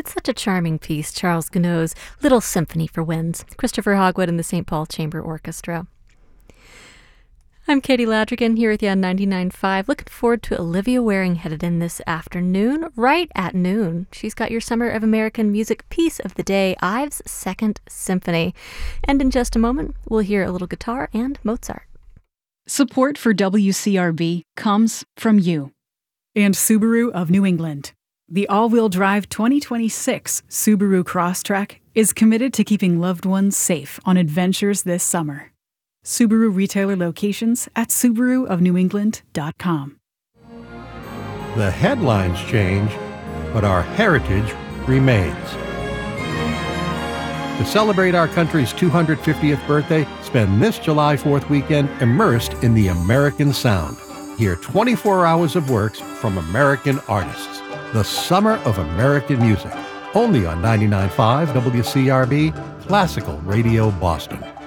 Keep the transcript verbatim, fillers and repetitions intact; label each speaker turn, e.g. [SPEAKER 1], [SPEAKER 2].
[SPEAKER 1] It's such a charming piece, Charles Gounod's Little Symphony for Winds. Christopher Hogwood and the Saint Paul Chamber Orchestra. I'm Katie Ladrigan here with you on ninety-nine point five. Looking forward to Olivia Waring headed in this afternoon, right at noon. She's got your Summer of American Music piece of the day, Ives' Second Symphony. And in just a moment, we'll hear a little guitar and Mozart.
[SPEAKER 2] Support for W C R B comes from you.
[SPEAKER 3] And Subaru of New England. The all-wheel drive twenty twenty-six Subaru Crosstrek is committed to keeping loved ones safe on adventures this summer. Subaru retailer locations at Subaru of New England dot com.
[SPEAKER 4] The headlines change, but our heritage remains. To celebrate our country's two hundred fiftieth birthday, spend this July fourth weekend immersed in the American sound. Hear twenty-four hours of works from American artists. The Summer of American Music. Only on ninety-nine point five W C R B, Classical Radio Boston.